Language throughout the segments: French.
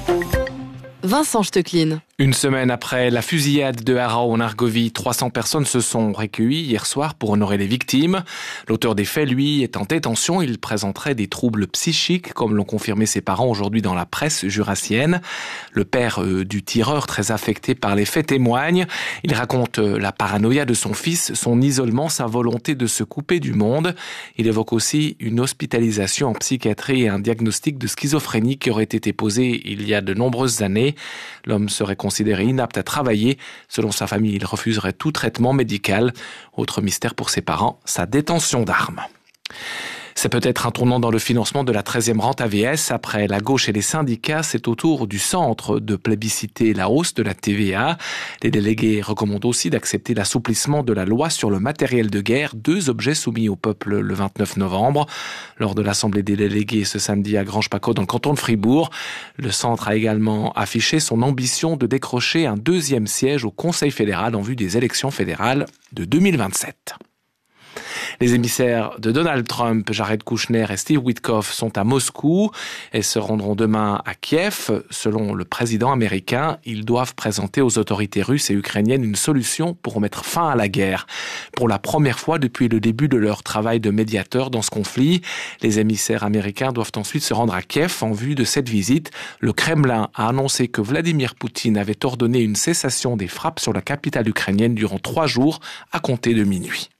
Vincent Stecklin. Une semaine après la fusillade de Haro en Argovie, 300 personnes se sont recueillies hier soir pour honorer les victimes. L'auteur des faits, lui, est en détention. Il présenterait des troubles psychiques, comme l'ont confirmé ses parents aujourd'hui dans la presse jurassienne. Le père du tireur, très affecté par les faits, témoigne. Il raconte la paranoïa de son fils, son isolement, sa volonté de se couper du monde. Il évoque aussi une hospitalisation en psychiatrie et un diagnostic de schizophrénie qui aurait été posé il y a de nombreuses années. L'homme serait considéré inapte à travailler. Selon sa famille, il refuserait tout traitement médical. Autre mystère pour ses parents, sa détention d'armes. C'est peut-être un tournant dans le financement de la 13e rente AVS. Après la gauche et les syndicats, c'est au tour du centre de plébisciter la hausse de la TVA. Les délégués recommandent aussi d'accepter l'assouplissement de la loi sur le matériel de guerre, 2 objets soumis au peuple le 29 novembre. Lors de l'Assemblée des délégués ce samedi à Granges-Paccot dans le canton de Fribourg, le centre a également affiché son ambition de décrocher un 2e siège au Conseil fédéral en vue des élections fédérales de 2027. Les émissaires de Donald Trump, Jared Kushner et Steve Witkoff sont à Moscou et se rendront demain à Kiev. Selon le président américain, ils doivent présenter aux autorités russes et ukrainiennes une solution pour mettre fin à la guerre. Pour la première fois depuis le début de leur travail de médiateur dans ce conflit, les émissaires américains doivent ensuite se rendre à Kiev en vue de cette visite. Le Kremlin a annoncé que Vladimir Poutine avait ordonné une cessation des frappes sur la capitale ukrainienne durant 3 jours à compter de minuit.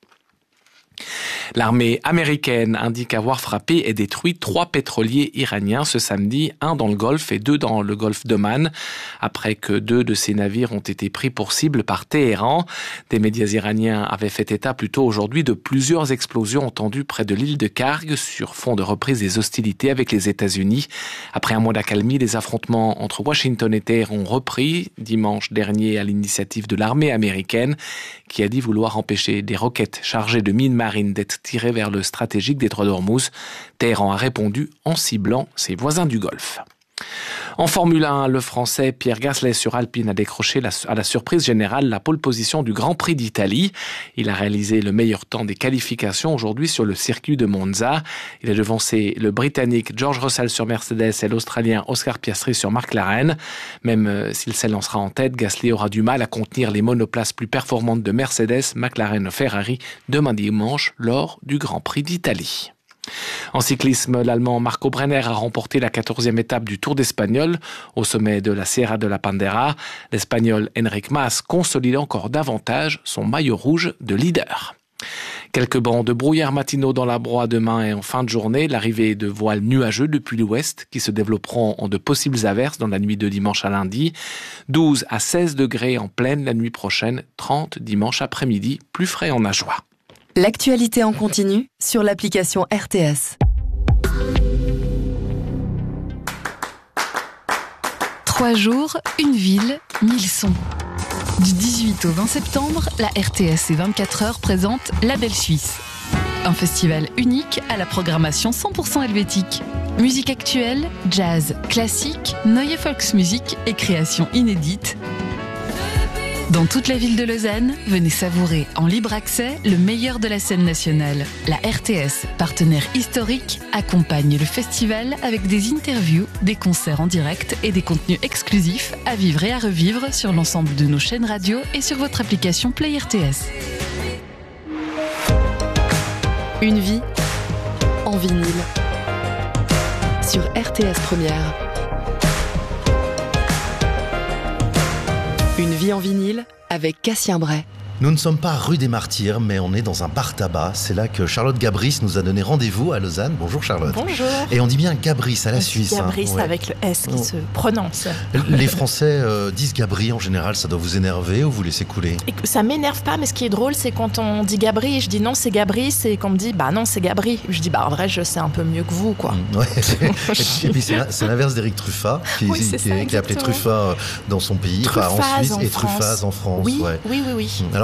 L'armée américaine indique avoir frappé et détruit 3 pétroliers iraniens ce samedi, 1 dans le Golfe et 2 dans le Golfe d'Oman, après que 2 de ces navires ont été pris pour cible par Téhéran. Des médias iraniens avaient fait état plus tôt aujourd'hui de plusieurs explosions entendues près de l'île de Kharg sur fond de reprise des hostilités avec les États-Unis. Après un mois d'accalmie, les affrontements entre Washington et Téhéran ont repris dimanche dernier à l'initiative de l'armée américaine qui a dit vouloir empêcher des roquettes chargées de mines marines d'être tirées vers le stratégique détroit d'Ormuz. Téhéran a répondu en ciblant ses voisins du Golfe. En Formule 1, le Français Pierre Gasly sur Alpine a décroché à la surprise générale la pole position du Grand Prix d'Italie. Il a réalisé le meilleur temps des qualifications aujourd'hui sur le circuit de Monza. Il a devancé le Britannique George Russell sur Mercedes et l'Australien Oscar Piastri sur McLaren. Même s'il s'élancera en tête, Gasly aura du mal à contenir les monoplaces plus performantes de Mercedes, McLaren et Ferrari demain dimanche lors du Grand Prix d'Italie. En cyclisme, l'Allemand Marco Brenner a remporté la 14e étape du Tour d'Espagnol au sommet de la Sierra de la Pandera. L'Espagnol Enric Mas consolide encore davantage son maillot rouge de leader. Quelques bancs de brouillard matinaux dans la broie demain et en fin de journée, l'arrivée de voiles nuageux depuis l'ouest qui se développeront en de possibles averses dans la nuit de dimanche à lundi. 12 à 16 degrés en pleine la nuit prochaine, 30 dimanche après-midi, plus frais en Ajoie. L'actualité en continu sur l'application RTS. 3 jours, une ville, 1000 sons. Du 18 au 20 septembre, la RTS et 24 heures présente La Belle Suisse. Un festival unique à la programmation 100% helvétique. Musique actuelle, jazz, classique, neue Volksmusik et créations inédites. Dans toute la ville de Lausanne, venez savourer en libre accès le meilleur de la scène nationale. La RTS, partenaire historique, accompagne le festival avec des interviews, des concerts en direct et des contenus exclusifs à vivre et à revivre sur l'ensemble de nos chaînes radio et sur votre application Play RTS. Une vie en vinyle sur RTS Première. Une vie en vinyle avec Cassien Bray. Nous ne sommes pas rue des Martyrs, mais on est dans un bar tabac. C'est là que Charlotte Gabris nous a donné rendez-vous à Lausanne. Bonjour Charlotte. Bonjour. Et on dit bien Gabris à la Suisse. Gabris ouais. avec le S qui se prononce. Les Français disent Gabri en général, ça doit vous énerver ou vous laissez couler? Ça m'énerve pas, mais ce qui est drôle, c'est quand on dit Gabri, je dis non, c'est Gabris, et qu'on me dit bah non, c'est Gabri. Je dis bah en vrai, je sais un peu mieux que vous, quoi. Ouais. Et puis c'est l'inverse d'Éric Truffat, qui a appelé Truffat dans son pays, Truffaz en Suisse, en et France. Truffaz en France. Oui, ouais. oui. Alors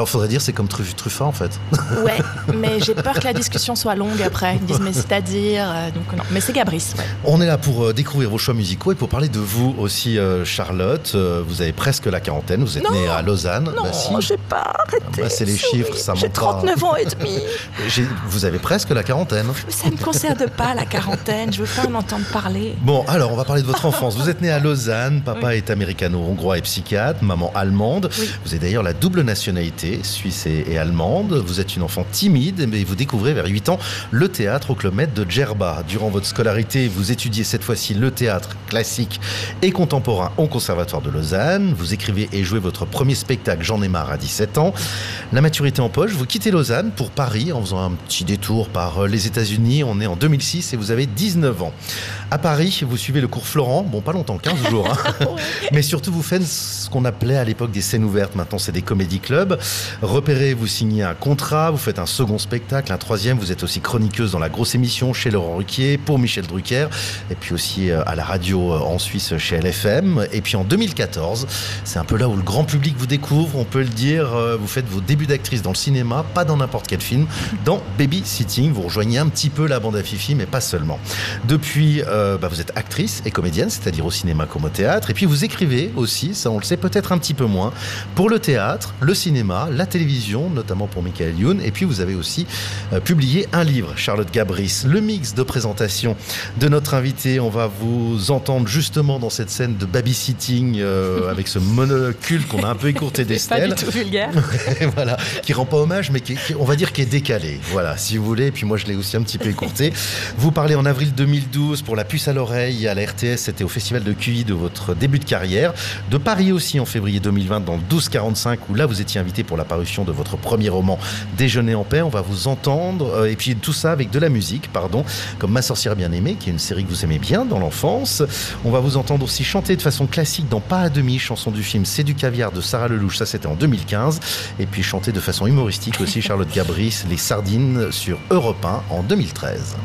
Alors, faudrait dire, c'est comme Truffaut, en fait. Ouais, mais j'ai peur que la discussion soit longue après. Ils disent, mais c'est-à-dire... donc non, mais c'est Gabris, ouais. On est là pour découvrir vos choix musicaux et pour parler de vous aussi, Charlotte. Vous avez presque la quarantaine, vous êtes née à Lausanne. Non, si. j'ai pas arrêté. C'est les chiffres, ça J'ai monte 39 ans et demi. Vous avez presque la quarantaine. Ça ne me concerne pas, la quarantaine. Je veux pas en entendre parler. Bon, alors, on va parler de votre enfance. Vous êtes née à Lausanne, papa est américano-hongrois et psychiatre, maman allemande. Oui. Vous avez d'ailleurs la double nationalité, suisse et allemande. Vous êtes une enfant timide, mais vous découvrez vers 8 ans le théâtre au Club Med de Djerba. Durant votre scolarité, vous étudiez cette fois-ci le théâtre classique et contemporain au Conservatoire de Lausanne. Vous écrivez et jouez votre premier spectacle, J'en ai marre, à 17 ans. La maturité en poche, vous quittez Lausanne pour Paris en faisant un petit détour par les États-Unis. On est en 2006 et vous avez 19 ans. À Paris, vous suivez le cours Florent, bon pas longtemps, 15 jours, hein. Mais surtout vous faites ce qu'on appelait à l'époque des scènes ouvertes, maintenant c'est des comédie clubs. Repérez, vous signez un contrat, vous faites un second spectacle, un troisième, vous êtes aussi chroniqueuse dans la grosse émission chez Laurent Ruquier, pour Michel Drucker, et puis aussi à la radio en Suisse chez LFM. Et puis en 2014, c'est un peu là où le grand public vous découvre, on peut le dire, vous faites vos débuts d'actrice dans le cinéma, pas dans n'importe quel film, dans Babysitting, vous rejoignez un petit peu la bande à Fifi, mais pas seulement. Depuis, vous êtes actrice et comédienne, c'est-à-dire au cinéma comme au théâtre, et puis vous écrivez aussi, ça on le sait peut-être un petit peu moins, pour le théâtre, le cinéma, la télévision, notamment pour Michael Youn, et puis vous avez aussi publié un livre, Charlotte Gabris. Le mix de présentation de notre invité, on va vous entendre justement dans cette scène de Babysitting avec ce monocule qu'on a un peu écourté d'Estelle. Pas du tout vulgaire. Voilà, qui rend pas hommage, mais qui, on va dire qui est décalé. Voilà, si vous voulez, et puis moi je l'ai aussi un petit peu écourté. Vous parlez en avril 2012 pour La Puce à l'oreille à la RTS, c'était au Festival de QI de votre début de carrière. De Paris aussi en février 2020 dans le 1245 où là vous étiez invité pour la parution de votre premier roman Déjeuner en paix. On va vous entendre et puis tout ça avec de la musique, comme Ma sorcière bien-aimée, qui est une série que vous aimez bien dans l'enfance. On va vous entendre aussi chanter de façon classique dans Pas à demi, chanson du film C'est du caviar de Sarah Lelouch, ça c'était en 2015. Et puis chanter de façon humoristique aussi Charlotte Gabris, Les Sardines sur Europe 1 en 2013.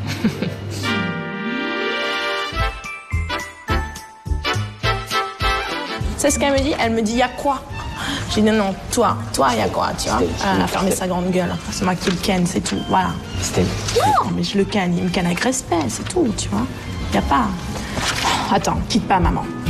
C'est ce qu'elle me dit. Elle me dit, il y a quoi? J'ai dit, non, toi, il y a quoi, tu vois? Elle a fermé sa grande gueule. C'est moi qui le ken, c'est tout, voilà. Non, mais je le ken, il me ken avec respect, c'est tout, tu vois? Il n'y a pas... Oh, attends, quitte pas, maman.